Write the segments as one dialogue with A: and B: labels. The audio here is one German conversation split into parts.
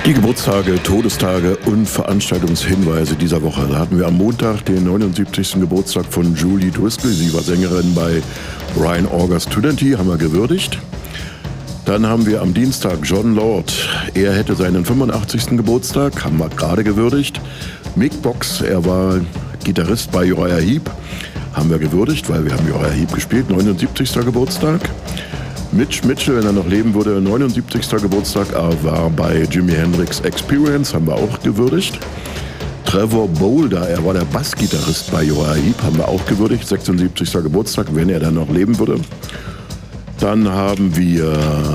A: Die Geburtstage, Todestage und Veranstaltungshinweise dieser Woche. Da hatten wir am Montag den 79. Geburtstag von Julie Driscoll. Sie war Sängerin bei Brian August Trinity, haben wir gewürdigt. Dann haben wir am Dienstag Jon Lord. Er hätte seinen 85. Geburtstag, haben wir gerade gewürdigt. Mick Box, er war Gitarrist bei Uriah Heep, haben wir gewürdigt, weil wir haben Uriah Heep gespielt, 79. Geburtstag. Mitch Mitchell, wenn er noch leben würde, 79. Geburtstag, er war bei Jimi Hendrix Experience, haben wir auch gewürdigt. Trevor Bolder, er war der Bassgitarrist bei Uriah Heep, haben wir auch gewürdigt, 76. Geburtstag, wenn er dann noch leben würde. Dann haben wir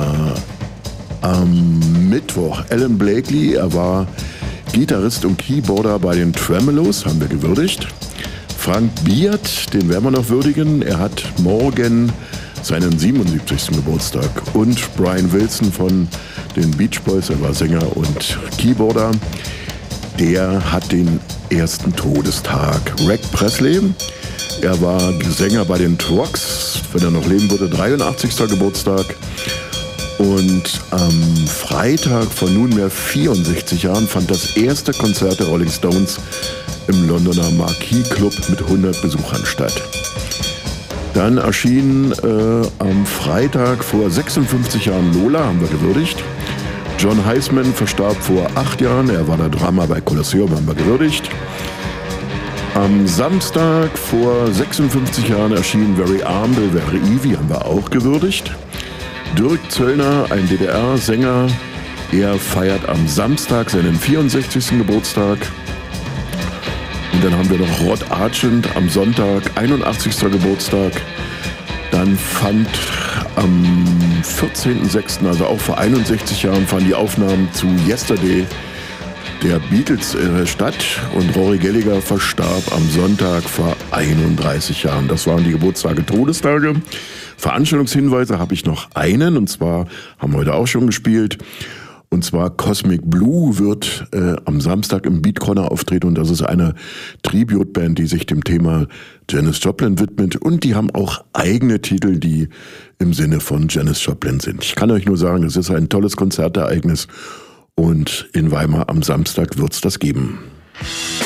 A: am Mittwoch Alan Blakely, er war Gitarrist und Keyboarder bei den Tremeloes, haben wir gewürdigt. Frank Beard, den werden wir noch würdigen, er hat morgen seinen 77. Geburtstag. Und Brian Wilson von den Beach Boys, er war Sänger und Keyboarder, der hat den ersten Todestag. Rick Presley, er war Sänger bei den Trucks, wenn er noch leben würde, 83. Geburtstag. Und am Freitag vor nunmehr 64 Jahren fand das erste Konzert der Rolling Stones im Londoner Marquee Club mit 100 Besuchern statt. Dann erschien am Freitag vor 56 Jahren Lola, haben wir gewürdigt. John Heisman verstarb vor 8 Jahren, er war der Drummer bei Colosseum, haben wir gewürdigt. Am Samstag vor 56 Jahren erschien Very Armble, Very Evie, haben wir auch gewürdigt. Dirk Zöllner, ein DDR-Sänger, er feiert am Samstag seinen 64. Geburtstag. Und dann haben wir noch Rod Argent am Sonntag, 81. Geburtstag. Dann fand am 14.06., also auch vor 61 Jahren, fanden die Aufnahmen zu Yesterday der Beatles statt. Und Rory Gallagher verstarb am Sonntag vor 31 Jahren. Das waren die Geburtstage, Todestage. Veranstaltungshinweise habe ich noch einen, und zwar haben wir heute auch schon gespielt. Und zwar Cosmic Blue wird am Samstag im Beat Corner auftreten, und das ist eine Tribute-Band, die sich dem Thema Janis Joplin widmet, und die haben auch eigene Titel, die im Sinne von Janis Joplin sind. Ich kann euch nur sagen, es ist ein tolles Konzertereignis, und in Weimar am Samstag wird es das geben.